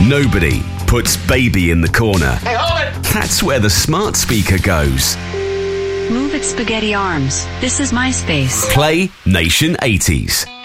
Nobody puts baby in the corner. Hey, hold it! That's where the smart speaker goes. Move it, spaghetti arms. This is my space. Play Nation 80s.